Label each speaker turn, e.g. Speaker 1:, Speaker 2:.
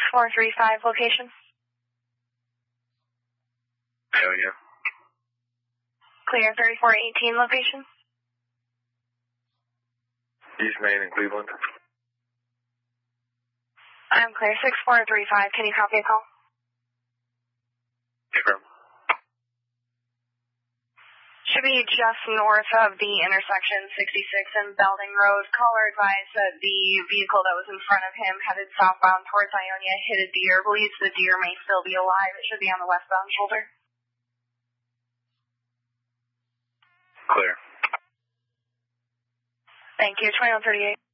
Speaker 1: 6435 location.
Speaker 2: Area.
Speaker 1: Clear 3418 location.
Speaker 2: East Main in Cleveland.
Speaker 1: I'm clear 6435. Can you copy a call?
Speaker 2: Confirm.
Speaker 1: Should be just north of the intersection 66 and Belding Road. Caller advised that the vehicle that was in front of him headed southbound towards Ionia hit a deer. Believes the deer may still be alive. It should be on the westbound shoulder.
Speaker 2: Clear.
Speaker 1: Thank you. 2138.